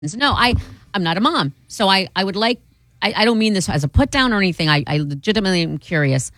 No, I'm not a mom. So I would like, I don't mean this as a put down or anything. I legitimately am curious.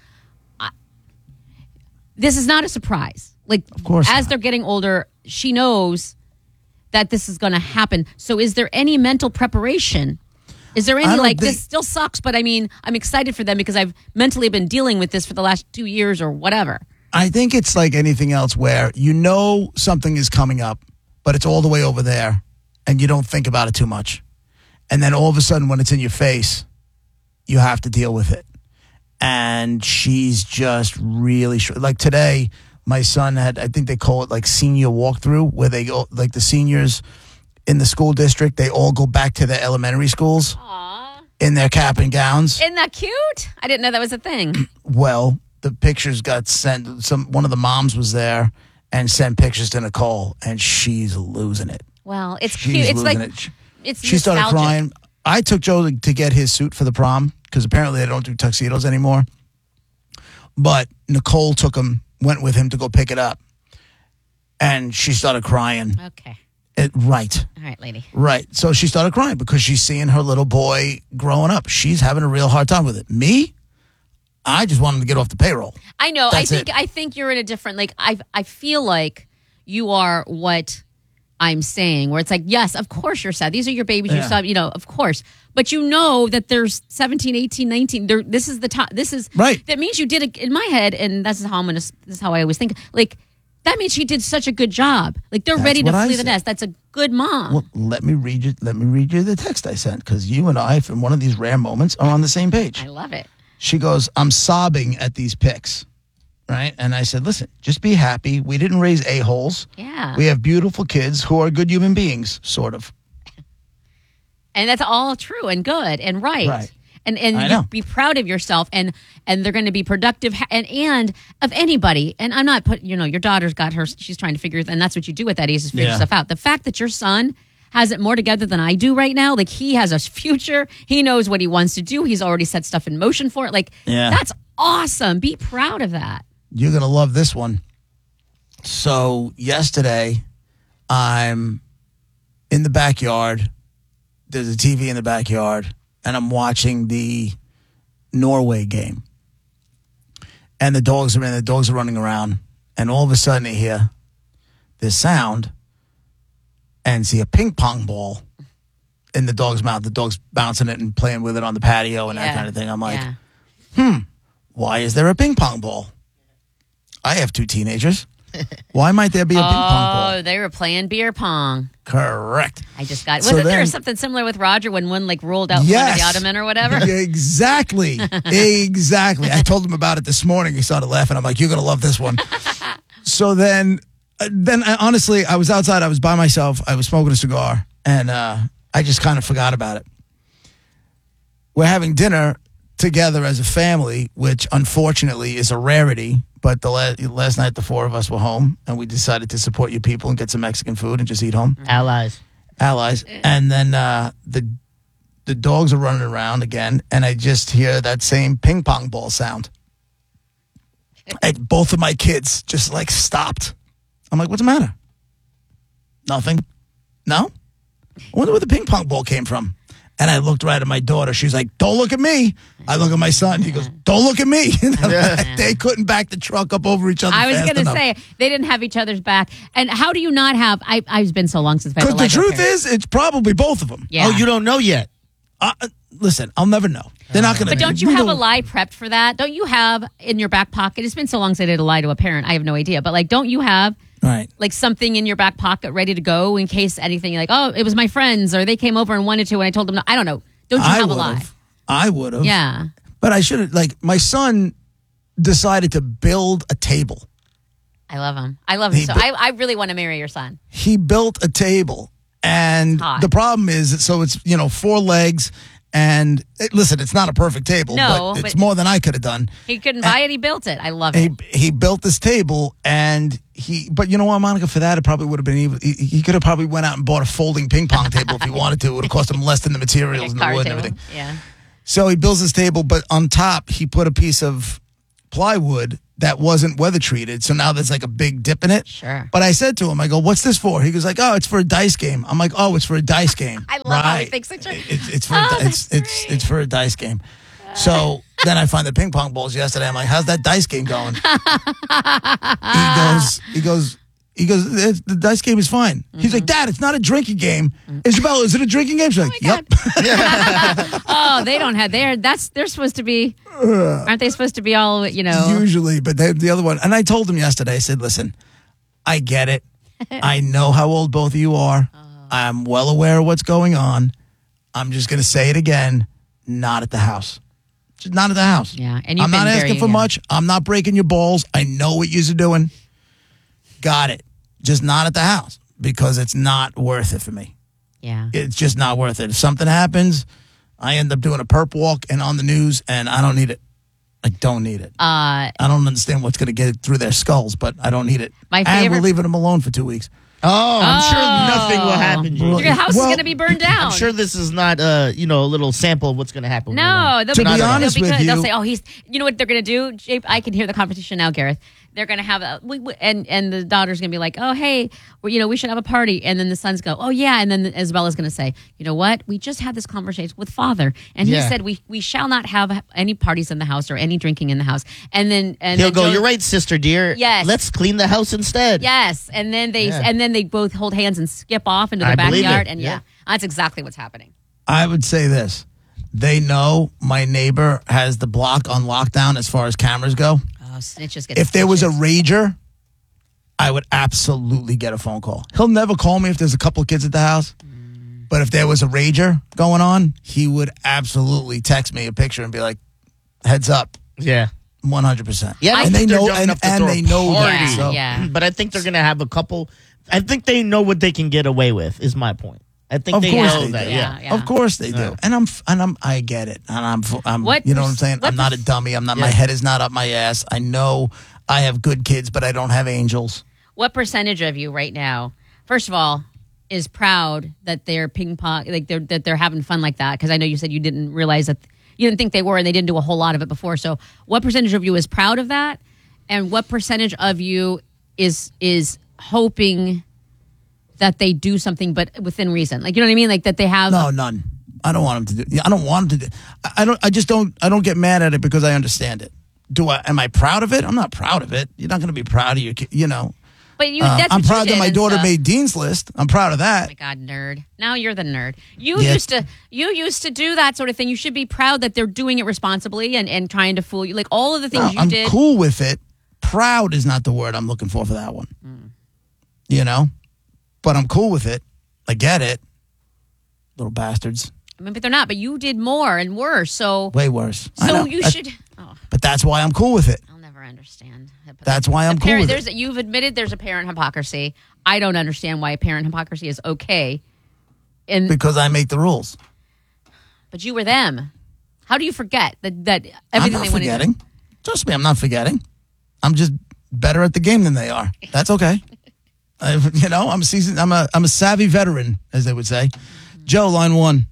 This is not a surprise. Like, of course, as they're getting older, she knows that this is going to happen. So is there any mental preparation? Is there any, this still sucks, but I mean, I'm excited for them because I've mentally been dealing with this for the last 2 years or whatever. I think it's like anything else where you know something is coming up, but it's all the way over there, and you don't think about it too much. And then all of a sudden, when it's in your face, you have to deal with it. And she's just really like today, my son had, I think they call it like senior walkthrough, where they go, like the seniors in the school district, they all go back to their elementary schools. Aww. In their cap and gowns. Isn't that cute? I didn't know that was a thing. Well, the pictures got sent. One of the moms was there and sent pictures to Nicole, and she's losing it. Well, it's cute. It's like she started crying. I took Joe to get his suit for the prom because apparently they don't do tuxedos anymore. But Nicole went with him to go pick it up, and she started crying. Okay. Right. All right, lady. Right. So she started crying because she's seeing her little boy growing up. She's having a real hard time with it. Me, I just want him to get off the payroll. I know. That's I think you're in a different, I feel like you are what I'm saying, where it's like, yes, of course you're sad. These are your babies. You're sad, of course. But you know that there's 17, 18, 19. This is the top. This is right. That means you did it in my head. And this is how I always think. Like, that means she did such a good job. Like, they're ready to flee the nest. That's a good mom. Well, let me read you the text I sent, because you and I, from one of these rare moments, are on the same page. I love it. She goes, I'm sobbing at these pics, right? And I said, listen, just be happy. We didn't raise a-holes. Yeah. We have beautiful kids who are good human beings, sort of. And that's all true and good and right. Right. And you be proud of yourself, and they're going to be productive and of anybody. And I'm not your daughter's got her, she's trying to figure it, and that's what you do at that age, is figure stuff out. The fact that your son has it more together than I do right now, like, he has a future, he knows what he wants to do, he's already set stuff in motion for it. Like, that's awesome. Be proud of that. You're going to love this one. So yesterday, I'm in the backyard. There's a TV in the backyard, and I'm watching the Norway game. And the dogs are in, the dogs are running around, and all of a sudden I hear this sound and see a ping pong ball in the dog's mouth. The dog's bouncing it and playing with it on the patio and that kind of thing. I'm like, why is there a ping pong ball? I have 2 teenagers. Why might there be a ping pong ball? Oh, they were playing beer pong. Correct. I just got it. Wasn't there something similar with Roger when one rolled out from under the ottoman or whatever? Exactly. Exactly. I told him about it this morning. He started laughing. I'm like, you're going to love this one. So then honestly, I was outside. I was by myself. I was smoking a cigar, and I just kind of forgot about it. We're having dinner together as a family, which unfortunately is a rarity. But the last night, the 4 of us were home, and we decided to support you people and get some Mexican food and just eat home. Allies. And then the dogs are running around again, and I just hear that same ping pong ball sound. And both of my kids just stopped. I'm like, what's the matter? Nothing. No? I wonder where the ping pong ball came from. And I looked right at my daughter. She's like, don't look at me. I look at my son. He goes, don't look at me. They couldn't back the truck up over each other. I was going to say, they didn't have each other's back. And how do you not have, I've been so long since I've had a Lego. Because the truth is, it's probably both of them. Yeah. Oh, you don't know yet? Listen, I'll never know. They're not going to. But don't you have a lie prepped for that? Don't you have in your back pocket? It's been so long since I did a lie to a parent. I have no idea. But don't you have something in your back pocket ready to go in case anything, it was my friends or they came over and wanted to and I told them no. I don't know. Don't you have a lie? I would have. Yeah. But I should have. My son decided to build a table. I love him. So I really want to marry your son. He built a table. And the problem is, so it's, 4 legs. And listen, it's not a perfect table, but it's more than I could have done. He couldn't buy it. He built it. I love it. He built this table, and but you know what, Monica, for that, it probably would have been even, he could have probably went out and bought a folding ping pong table if he wanted to. It would have cost him less than the materials and the wood and everything. Yeah. So he builds this table, but on top, he put a piece of plywood that wasn't weather treated. So now there's like a big dip in it. Sure. But I said to him, I go, what's this for? He goes like, oh, it's for a dice game. I'm like, oh, it's for a dice game. I love how he thinks such a... It's it's for a dice game. So then I find the ping pong balls yesterday. I'm like, how's that dice game going? He goes, the dice game is fine. Mm-hmm. He's like, Dad, it's not a drinking game. Isabella, is it a drinking game? She's like, yep. Oh, they don't have, they're supposed to be, aren't they supposed to be all, Usually, but the other one, and I told him yesterday, I said, listen, I get it. I know how old both of you are. I'm well aware of what's going on. I'm just going to say it again, not at the house. Just not at the house. Yeah, and I'm not asking for much. I'm not breaking your balls. I know what you're doing. Got it. Just not at the house because it's not worth it for me. Yeah. It's just not worth it. If something happens, I end up doing a perp walk and on the news, and I don't need it. I don't need it. I don't understand what's going to get through their skulls, but I don't need it. And we're leaving them alone for 2 weeks. Oh, I'm sure nothing will happen. Your house is going to be burned down. I'm sure this is not a little sample of what's going to happen. No, to be honest with you, they'll say, "Oh, he's." You know what they're going to do? I can hear the competition now, Gareth. They're going to have and the daughter's going to be like, "Oh, hey, we should have a party," and then the sons go, "Oh, yeah," and then Isabella's going to say, "You know what? We just had this conversation with Father, and he said we shall not have any parties in the house or any drinking in the house." And then he'll go, "You're right, sister dear. Yes, let's clean the house instead." Yes, and then they both hold hands and skip off into the backyard, and that's exactly what's happening. I would say this: they know my neighbor has the block on lockdown as far as cameras go. Oh, snitches get. If there was a rager, I would absolutely get a phone call. He'll never call me if there's a couple of kids at the house. But if there was a rager going on, he would absolutely text me a picture and be like, "Heads up." Yeah. 100%. Yeah, and they know, and they know that. So. Yeah. But I think they're going to have a couple. I think they know what they can get away with. Is my point. I think they know that. Yeah. Of course they do. And I get it. And I'm you know what I'm saying? I'm not a dummy. I'm not. My head is not up my ass. I know I have good kids, but I don't have angels. What percentage of you right now, first of all, is proud that they're ping pong, like that they're having fun like that? Because I know you said you didn't realize that. You didn't think they were, and they didn't do a whole lot of it before. So what percentage of you is proud of that? And what percentage of you is hoping that they do something, but within reason? Like, you know what I mean? Like that they have... No, none. I don't want them to do... I don't want them to do... I don't get mad at it because I understand it. Am I proud of it? I'm not proud of it. You're not going to be proud of your kid, But that's I'm what proud you that my daughter made Dean's List. I'm proud of that. Oh my God, nerd! Now you're the nerd. You used to do that sort of thing. You should be proud that they're doing it responsibly and trying to fool you. Like all of the things you did. I'm cool with it. Proud is not the word I'm looking for that one. But I'm cool with it. I get it. Little bastards. I mean, but they're not. But you did more and worse. So way worse. So you should. Oh. But that's why I'm cool with it. I'll never understand. That's why I'm cool with it. You've admitted there's a parent hypocrisy. I don't understand why parent hypocrisy is okay. Because I make the rules. But you were them. How do you forget that everything I'm not forgetting. Trust me, I'm not forgetting. I'm just better at the game than they are. That's okay. I'm seasoned. I'm a savvy veteran, as they would say. Joe, line one.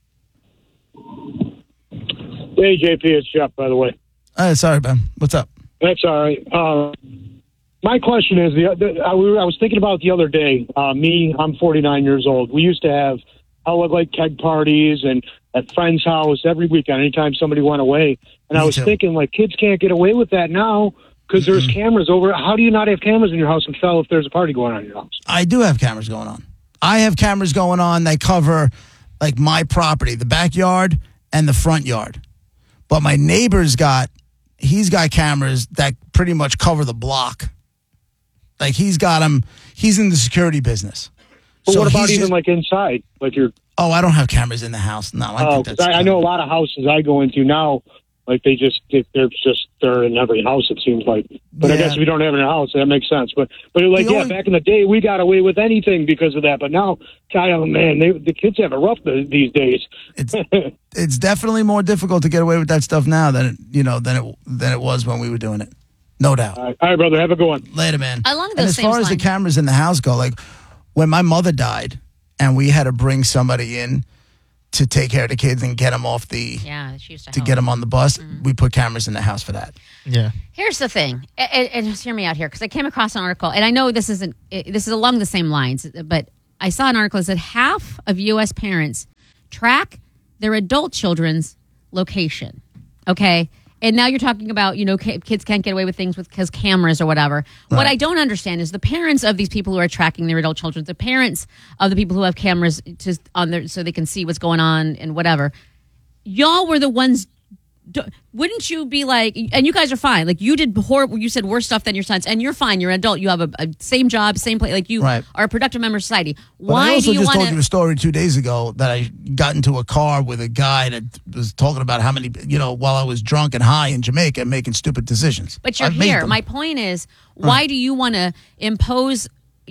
Hey, JP, it's Jeff, by the way. Sorry, Ben. What's up? That's all right. My question is, I was thinking about the other day, I'm 49 years old. We used to have like keg parties and at friends' house every weekend, anytime somebody went away. And I was thinking, like, kids can't get away with that now because there's cameras over. How do you not have cameras in your house and tell if there's a party going on in your house? I do have cameras going on. I have cameras going on. They cover, like, my property, the backyard and the front yard. But my neighbor's he's got cameras that pretty much cover the block. Like, he's got them. He's in the security business. But what about even like inside? Like Oh, I don't have cameras in the house. No, I know a lot of houses I go into now. Like they're in every house, it seems like. But I guess if you don't have it in a house, that makes sense. But back in the day, we got away with anything because of that. But now, the kids have it rough these days. It's definitely more difficult to get away with that stuff now than it was when we were doing it. No doubt. All right, brother. Have a good one. Later, man. Along those and as far as the cameras in the house go, like when my mother died and we had to bring somebody in to take care of the kids and get them off the she used to get them on the bus. We put cameras in the house for that. Yeah. Here's the thing, and just hear me out here, because I came across an article, and I know this is along the same lines, but I saw an article that said half of U.S. parents track their adult children's location. Okay. And now you're talking about, kids can't get away with things because cameras or whatever. Right. What I don't understand is the parents of these people who are tracking their adult children, the parents of the people who have cameras so they can see what's going on and whatever. Y'all were the ones. Wouldn't you be like, and you guys are fine. Like, you did horrible, you said worse stuff than your sons, and you're fine. You're an adult. You have a same job, same place. Like, you are a productive member of society. Why do you want to? I also just told you a story 2 days ago that I got into a car with a guy that was talking about how many, while I was drunk and high in Jamaica making stupid decisions. But you're here. My point is, why do you want to impose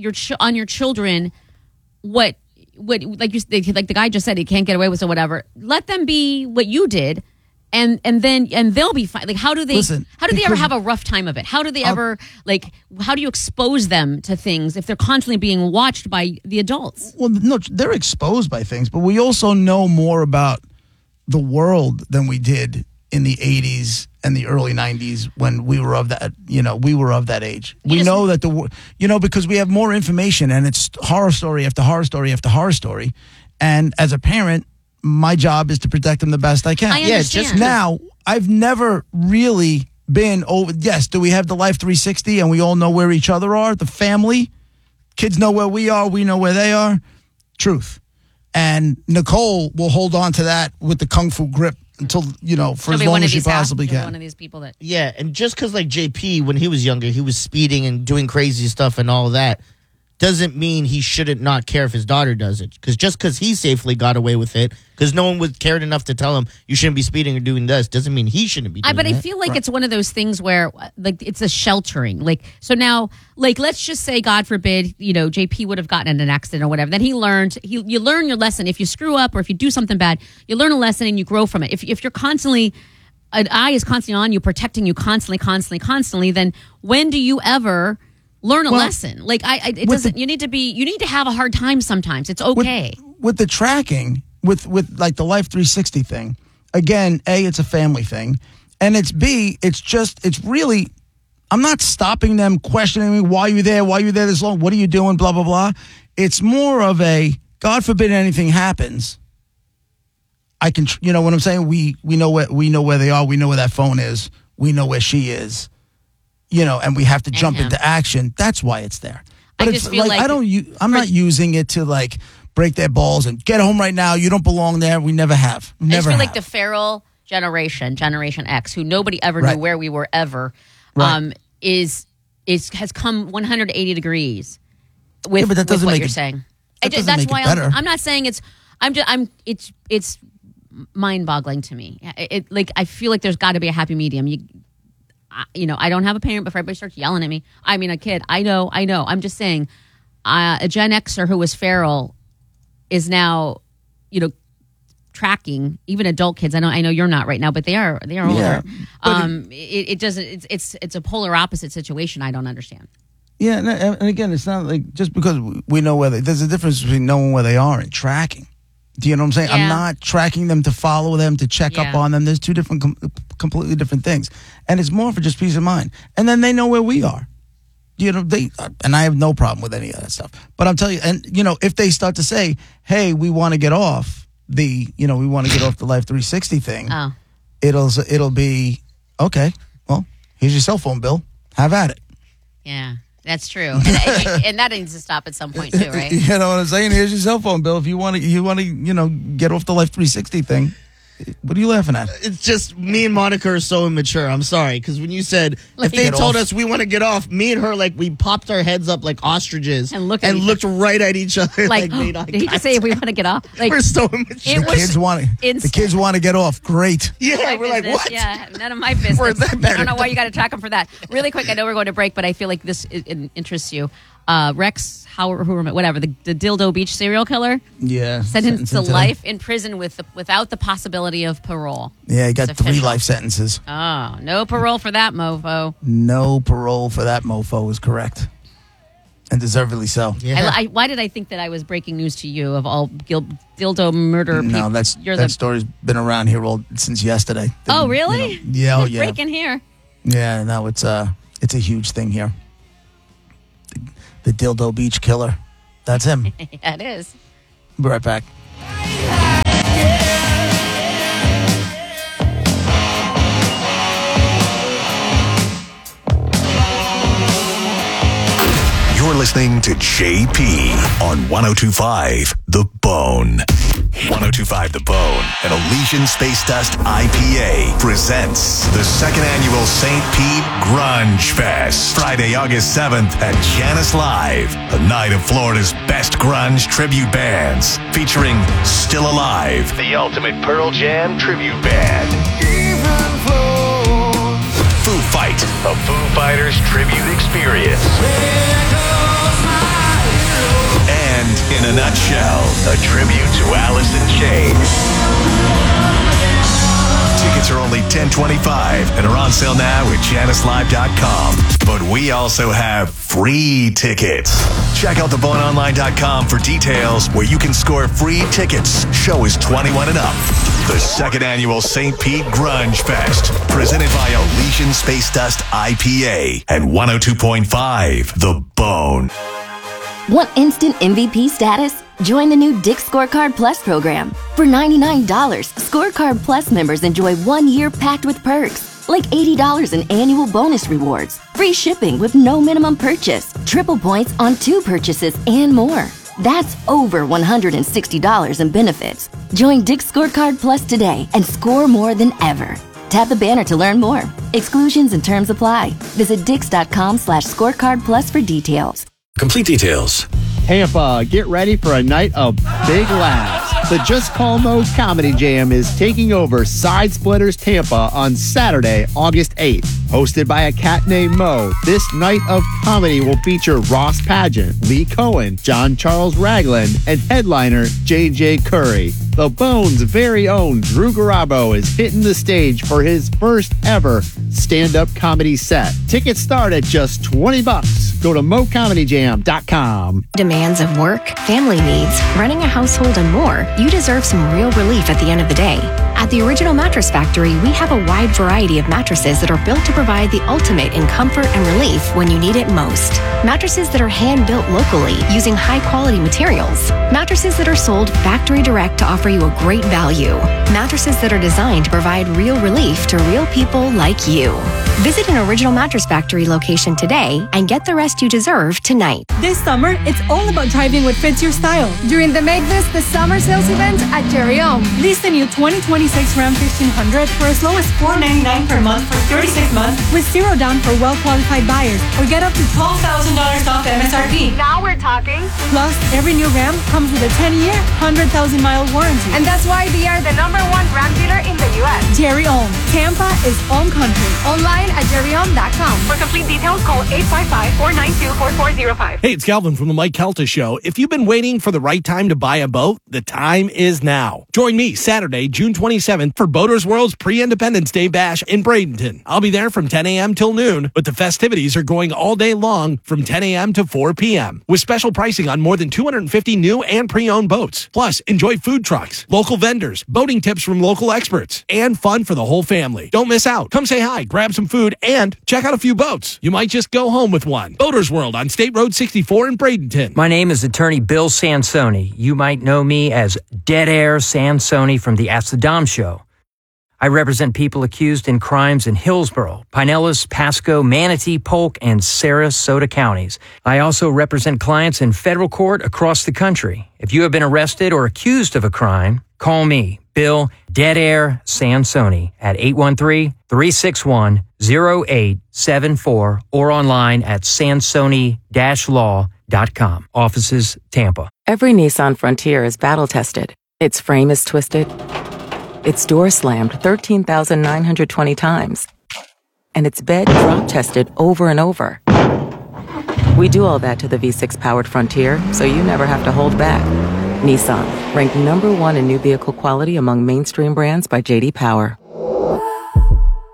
on your children what like the guy just said, he can't get away with, or whatever. Let them be what you did. And they'll be fine. Like, how do they ever have a rough time of it? How do they ever, how do you expose them to things if they're constantly being watched by the adults? Well, no, they're exposed by things, but we also know more about the world than we did in the 80s and the early 90s when we were of that, we were of that age. We know that because we have more information, and it's horror story after horror story after horror story. And as a parent, my job is to protect them the best I can. I understand. Just now, I've never really been over. Yes, do we have the Life 360 and we all know where each other are? The family, kids know where we are, we know where they are. Truth. And Nicole will hold on to that with the kung fu grip until, for as long as she possibly can. One of these people that. Yeah, and just because JP, when he was younger, he was speeding and doing crazy stuff and all of that, doesn't mean he shouldn't not care if his daughter does it. Because just because he safely got away with it, because no one cared enough to tell him you shouldn't be speeding or doing this, doesn't mean he shouldn't be doing But that. I feel like it's one of those things where, it's a sheltering. So now, let's just say, God forbid, JP would have gotten in an accident or whatever. Then he learned, you learn your lesson. If you screw up or if you do something bad, you learn a lesson and you grow from it. If you're constantly, an eye is constantly on you, protecting you constantly, then when do you ever learn a lesson? It doesn't. You need to have a hard time sometimes. It's okay. With the tracking, with the Life 360 thing. Again, A, it's a family thing, and it's B, it's really. I'm not stopping them, questioning me. Why are you there? Why are you there this long? What are you doing? Blah blah blah. It's more of a, God forbid anything happens, I can. You know what I'm saying? We know where they are. We know where that phone is. We know where she is. And we have to jump into action. That's why it's there. But I just feel I'm not using it to break their balls and get home right now. You don't belong there. We never have. I just feel like the feral Generation X, who nobody ever knew where we were ever, has come 180 degrees with what you're saying. That's why I'm not saying it's. It's mind-boggling to me. I feel like there's got to be a happy medium. I don't have a parent before everybody starts yelling at me. I mean, a kid. I know. I'm just saying, a Gen Xer who was feral is now, tracking even adult kids. I know you're not right now, but they are older. Yeah, it doesn't. It's a polar opposite situation. I don't understand. Yeah, and again, it's not just because we know there's a difference between knowing where they are and tracking. Do you know what I'm saying? Yeah. I'm not tracking them to follow them, to check up on them. There's two different, completely different things. And it's more for just peace of mind. And then they know where we are. And I have no problem with any of that stuff. But I'm telling you, and if they start to say, hey, we want to get off the Life 360 thing, it'll be, okay, well, here's your cell phone bill. Have at it. Yeah. That's true, and that needs to stop at some point too, right? You know what I'm saying? Here's your cell phone bill. If you want to, get off the Life 360 thing. What are you laughing at? It's just me and Monica are so immature. I'm sorry, because when you said if they told us we want to get off, me and her we popped our heads up like ostriches and looked right at each other. Made eye did he just say we want to get off? We're so immature. The kids want to get get off. Great. Yeah, we're business. What? Yeah, none of my business. Where's that better? I don't know why you got to track them for that. Really quick, I know we're going to break, but I feel like this interests you. Rex Howard, whatever, the Dildo Beach serial killer. Yeah. Sentenced to life in prison without the possibility of parole. Yeah, he got 3 life sentences. Oh, no parole for that mofo. No parole for that mofo is correct. And deservedly so. Yeah. Why did I think that I was breaking news to you of all dildo murder people? No, that story's been around here since yesterday. Oh, really? Yeah, Breaking here. Yeah, no, it's a huge thing here. The Dildo Beach Killer. That's him. Yeah, it is. Be right back. You're listening to JP on 102.5 The Bone. 102.5 The Bone and Elysian Space Dust IPA presents the second annual St. Pete Grunge Fest. Friday, August 7th at Janice Live. A night of Florida's best grunge tribute bands featuring Still Alive, the ultimate Pearl Jam tribute band. Foo Fight, a Foo Fighters tribute experience. And in a nutshell, a tribute to Alice in Chains. Tickets are only $10.25 and are on sale now at JaniceLive.com. But we also have free tickets. Check out theboneonline.com for details where you can score free tickets. Show is 21 and up. The second annual St. Pete Grunge Fest, presented by Elysian Space Dust IPA and 102.5 The Bone. Want instant MVP status? Join the new Dick's Scorecard Plus program. For $99, Scorecard Plus members enjoy 1 year packed with perks, like $80 in annual bonus rewards, free shipping with no minimum purchase, triple points on 2 purchases, and more. That's over $160 in benefits. Join Dick's Scorecard Plus today and score more than ever. Tap the banner to learn more. Exclusions and terms apply. Visit dix.com/scorecard plus for details. Complete details. Tampa, get ready for a night of big laughs. The Just Call Mo Comedy Jam is taking over Side Splitters Tampa on Saturday, August 8th. Hosted by a cat named Mo, this night of comedy will feature Ross Pageant, Lee Cohen, John Charles Ragland, and headliner J.J. Curry. The Bone's very own Drew Garabo is hitting the stage for his first ever stand-up comedy set. Tickets start at just $20. Go to MoComedyJam.com. Demands of work, family needs, running a household, and more, you deserve some real relief at the end of the day. At the Original Mattress Factory, we have a wide variety of mattresses that are built to provide the ultimate in comfort and relief when you need it most. Mattresses that are hand-built locally using high-quality materials. Mattresses that are sold factory direct to offer you a great value. Mattresses that are designed to provide real relief to real people like you. Visit an Original Mattress Factory location today and get the rest you deserve tonight. This summer, it's all about driving what fits your style. During the Make This the Summer Sales event at Jerry Ohm. Lease the new 2026 Ram 1500 for as low as $499 per month for 36 months with zero down for well-qualified buyers, or get up to $12,000 off MSRP. Now we're talking. Plus, every new Ram comes with a 10-year, 100,000-mile warranty. And that's why they are the #1 Ram dealer in the U.S. Jerry Ohm. Tampa is Ohm Country. Online at jerryohm.com. For complete details, call 855-492-4405. Hey, it's Calvin from the Mike Kelta Show. If you've been waiting for the right time to buy a boat, the time is now. Join me Saturday, June 27th for Boaters World's Pre-Independence Day Bash in Bradenton. I'll be there from 10 a.m. till noon, but the festivities are going all day long from 10 a.m. to 4 p.m. with special pricing on more than 250 new and pre-owned boats. Plus, enjoy food trucks, local vendors, boating tips from local experts, and fun for the whole family. Don't miss out. Come say hi, grab some food, and check out a few boats. You might just go home with one. Boaters World on State Road 64 in Bradenton. My name is attorney Bill Sansoni. You might know me as Dead Air Sansoni from the Ask the Dom Show. I represent people accused in crimes in Hillsborough, Pinellas, Pasco, Manatee, Polk, and Sarasota counties. I also represent clients in federal court across the country. If you have been arrested or accused of a crime, call me, Bill Dead Air Sansoni, at 813-361-0874 or online at sansoni-law.com. Offices, Tampa. Every Nissan Frontier is battle-tested. Its frame is twisted. Its door slammed 13,920 times. And its bed drop-tested over and over. We do all that to the V6-powered Frontier, so you never have to hold back. Nissan, ranked #1 in new vehicle quality among mainstream brands by J.D. Power.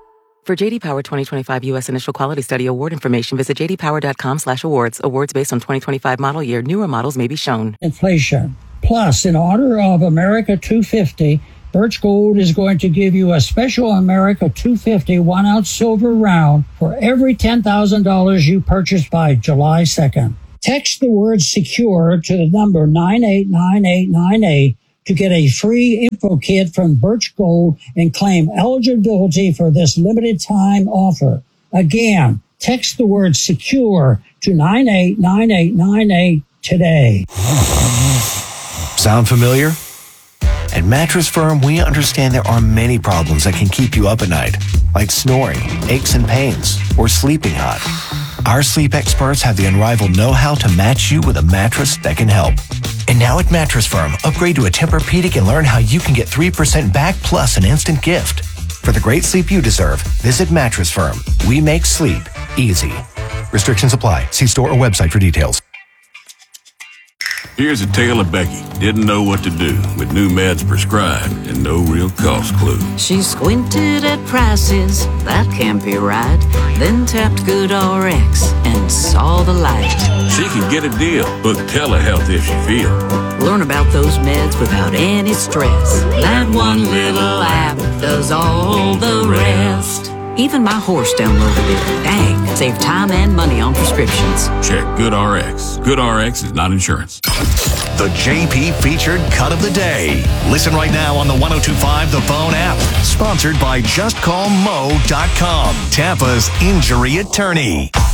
For JD Power 2025 U.S. Initial Quality Study award information, visit jdpower.com/awards. Awards based on 2025 model year. Newer models may be shown. Inflation. Plus, in honor of America 250, Birch Gold is going to give you a special America 250 1-ounce silver round for every $10,000 you purchase by July 2nd. Text the word SECURE to the number 989898 to get a free info kit from Birch Gold and claim eligibility for this limited time offer. Again, text the word SECURE to 989898 today. Sound familiar? At Mattress Firm, we understand there are many problems that can keep you up at night, like snoring, aches and pains, or sleeping hot. Our sleep experts have the unrivaled know-how to match you with a mattress that can help. And now at Mattress Firm, upgrade to a Tempur-Pedic and learn how you can get 3% back plus an instant gift. For the great sleep you deserve, visit Mattress Firm. We make sleep easy. Restrictions apply. See store or website for details. Here's a tale of Becky. Didn't know what to do with new meds prescribed and no real cost clue. She squinted at prices, that can't be right. Then tapped GoodRx and saw the light. She can get a deal. Book telehealth if she feels. Learn about those meds without any stress. That one little app does all the rest. Even my horse downloaded it. Dang, save time and money on prescriptions. Check GoodRx. GoodRx is not insurance. The JP featured cut of the day. Listen right now on the 102.5 The Bone app. Sponsored by JustCallMo.com, Tampa's injury attorney.